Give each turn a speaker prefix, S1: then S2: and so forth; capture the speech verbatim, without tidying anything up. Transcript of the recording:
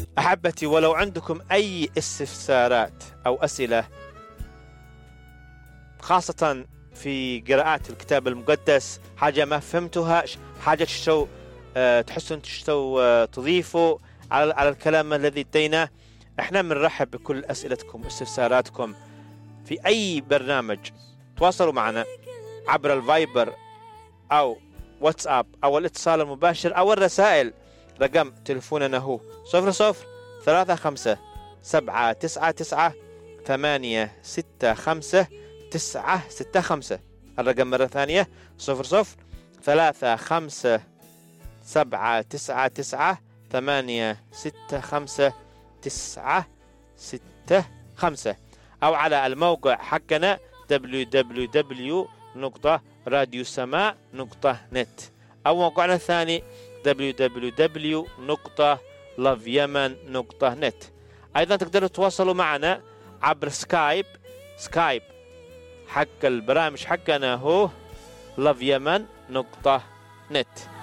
S1: أحبتي، ولو عندكم أي استفسارات أو أسئلة خاصة في قراءات الكتاب المقدس، حاجة ما فهمتوها، حاجة تشتو أه تحسون تشتو أه تضيفوا على على الكلام الذي اديناه، احنا بنرحب بكل أسئلتكم واستفساراتكم في أي برنامج. تواصلوا معنا عبر الفايبر أو واتساب أو الاتصال المباشر أو الرسائل. رقم تلفوننا هو صفر صفر ثلاثة خمسة سبعة تسعة تسعة ثمانية ستة خمسة تسعة ستة خمسة. الرقم مرة ثانية صفر صفر ثلاثة خمسة سبعة تسعة تسعة ثمانية ستة خمسة تسعة ستة خمسة، أو على الموقع حقنا دبليو دبليو دبليو دوت راديو سماء دوت نت، أو موقعنا الثاني دبليو دبليو دبليو دوت لاف يمن دوت نت. أيضا تقدروا تتواصلوا معنا عبر سكايب. سكايب حق البرامج حقنا هو لاف يمن دوت نت.